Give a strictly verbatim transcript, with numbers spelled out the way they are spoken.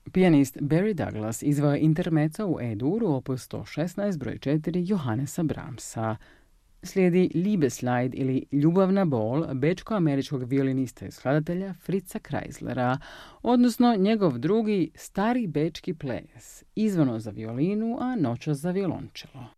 Pijanist Barry Douglas izveo je intermezzo u E-duru opus sto šesnaest broj četiri Johannesa Brahmsa. Slijedi Liebesleid ili Ljubavna bol bečko-američkog violinista i skladatelja Fritza Kreislera, odnosno njegov drugi stari bečki ples, izvano za violinu, a noćas za violončelo.